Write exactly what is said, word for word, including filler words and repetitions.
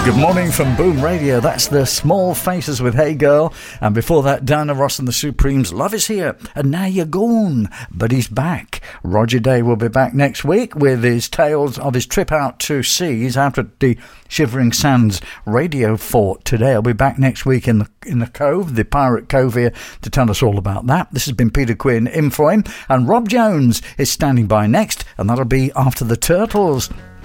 Good morning from Boom Radio. That's the Small Faces with Hey Girl. And before that, Diana Ross and the Supremes, Love Is Here. And Now You're Gone, but he's back. Roger Day will be back next week with his tales of his trip out to seas out at the Shivering Sands Radio Fort today. I'll be back next week in the, in the Cove, the Pirate Cove here, to tell us all about that. This has been Peter Quinn in for him. And Rob Jones is standing by next, and that'll be after the Turtles.